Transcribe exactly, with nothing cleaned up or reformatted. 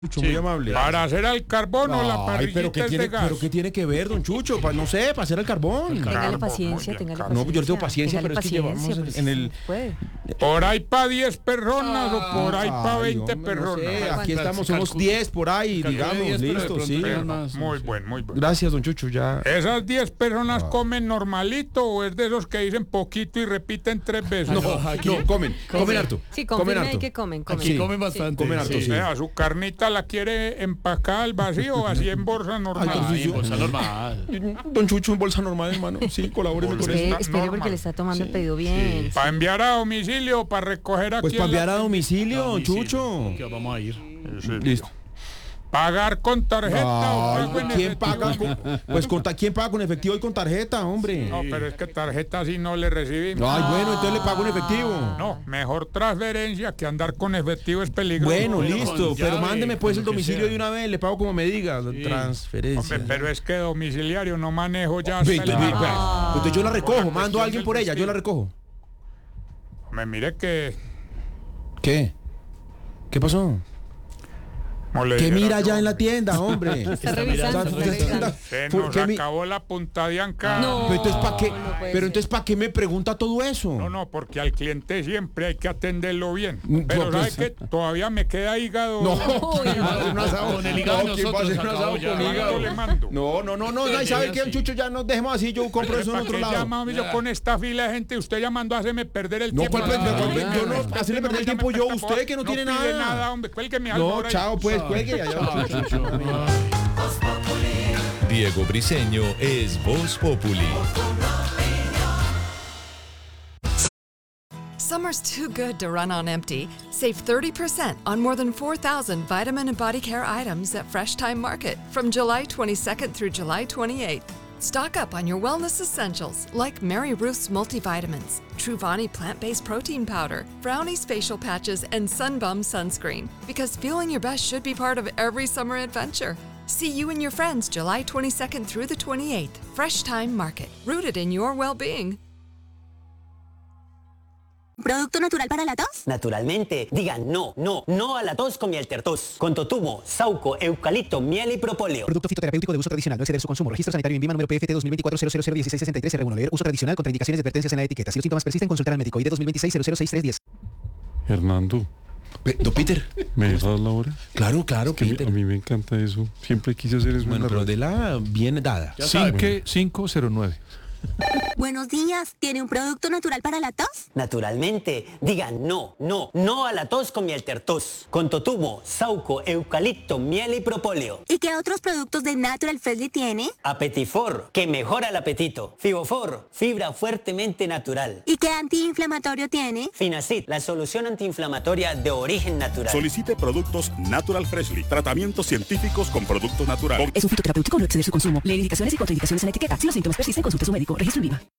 Mucho, muy amable. ¿Para hacer al carbón o la Ay, parrillita pero ¿qué es tiene, de gas? pero ¿qué tiene que ver, don Chucho? Pa- no sé, para hacer el carbón. El Téngale carbón, paciencia, muy bien, téngale carbón. No, yo le tengo paciencia, téngale pero es que llevamos paciencia, en pero el- sí puede. ¿Por ahí para diez personas o por ahí para Ay, veinte hombre, no personas? sé, aquí estamos, Calcula- somos diez por ahí, calcula digamos, diez, pero de listo, pronto sí. hay más. Muy buen, muy buen. Gracias, don Chucho, ya. ¿Esas diez personas Ah. comen normalito o es de esos que dicen poquito y repiten tres veces? No, aquí- no, comen, comen harto. Sí, comen confirme ahí harto. que comen, comen. Aquí Sí. comen bastante. Comen harto, sí. O sea, su carnita la quiere empacada al vacío o así en bolsa normal. Ay, Ay, yo- bolsa normal. Don Chucho en bolsa normal, hermano. Sí, colabóreme con Bolsa. eso. Espere, espere normal. porque le está tomando el Sí, pedido bien. ¿Para enviar a domicilio o para recoger aquí? Pues en para la- enviar a domicilio, don Domicilio, Chucho. que vamos a ir. Listo. ¿Pagar con tarjeta o Ay, pago en ¿quién efectivo? paga con, pues con ta- ¿quién paga con efectivo y con tarjeta, hombre? No, pero es que tarjeta sí no le recibimos. Ay, bueno, entonces le pago en efectivo. No, mejor transferencia que andar con efectivo es peligroso. Bueno, Bueno, listo, con pero llave, mándeme pues con el lo que domicilio sea. de una vez, le pago como me diga, transferencia. Hombre, pero es que domiciliario no manejo ya Ve, hasta ve, el- ve, ve. Entonces yo la recojo, Por la mando a cuestión alguien del por ella, yo la recojo. Me mire que... ¿Qué? ¿Qué pasó? como le ¿Qué dijera mira yo, ya en la hombre, tienda, hombre? Está revisando, está revisando. Se ¿Por nos qué mi- acabó la punta de anca. No. Pero entonces para qué, no puede pero ser. entonces para qué me pregunta todo eso? No, no, porque al cliente siempre hay que atenderlo bien. Mm, Pero no, ¿sabes pues- qué? Todavía me queda hígado. No, Uy, ¿quién va a hacer un asado? Con el hígado No, ¿quién va a hacer un nosotros, asado acabó ya. con hígado? ¿Cuánto le mando? No, no, no, no, no, ¿sabe qué, don Chucho? Ya nos dejemos así, yo compro eso en ¿Para otro qué lado. llama yo con esta fila de gente? Usted llamando a hacerme perder el No, tiempo. ¿cuál pe- Ah, cuál pe- no, yo no, no, hacerle no perder me el tiempo llame yo a por usted, favor. que no tiene pide nada. nada, hombre, cuélgueme algo No, ahora. chao, pues, cuelgue allá. Chao, Chucho. Diego Briseño es Voz Populi. Summer's too good to run on empty. Save thirty percent on more than four thousand vitamin and body care items at Fresh Time Market from July twenty-second through July twenty-eighth. Stock up on your wellness essentials like Mary Ruth's multivitamins, Truvani plant-based protein powder, Brownie's facial patches, and Sunbum sunscreen. Because feeling your best should be part of every summer adventure. See you and your friends July twenty-second through the twenty-eighth. Fresh Time Market, rooted in your well-being. ¿Producto natural para la tos? Naturalmente, digan no, no, no a la tos con miel tertos. Con totumo, sauco, eucalipto, miel y propóleo. Producto fitoterapéutico de uso tradicional. No exceder su consumo. Registro sanitario en Vima número P F T dos mil veinticuatro cero cero cero dieciséis sesenta y tres R uno. Leer uso tradicional con indicaciones y advertencias en la etiqueta. Si los síntomas persisten, consultar al médico. I D dos mil veintiséis cero cero seis tres diez. Hernando, Don Peter. ¿me dejas la hora? Claro, claro, Que a mí- Peter. a mí me encanta eso. Siempre quise hacer eso. en Bueno, la pero radio. de la bien dada. Ya sabe. cinco cero nueve. Buenos días. ¿Tiene un producto natural para la tos? Naturalmente, digan no, no, no a la tos con miel tertos. Con totumo, sauco, eucalipto, miel y propóleo. ¿Y qué otros productos de Natural Freshly tiene? Apetifor, que mejora el apetito. Fibofor, fibra fuertemente natural. ¿Y qué antiinflamatorio tiene? Finacid, la solución antiinflamatoria de origen natural. Solicite productos Natural Freshly. Tratamientos científicos con productos naturales. Es un fitoterapéutico. No exceder su consumo. Leer indicaciones y contraindicaciones en la etiqueta. Si los síntomas persisten, consulte a su médico. Registro en Vima.